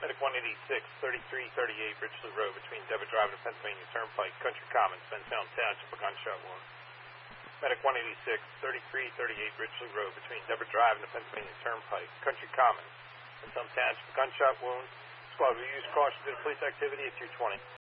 Medic 186, 3338 Richley Road between Devitt Drive and Pennsylvania Turnpike, Country Commons, Bentown Township, a gunshot wound. Medic 186, 3338 Richley Road between Devitt Drive and the Pennsylvania Turnpike, Country Commons, Bentown Township, a gunshot wound. Squad will use caution to the police activity at 220.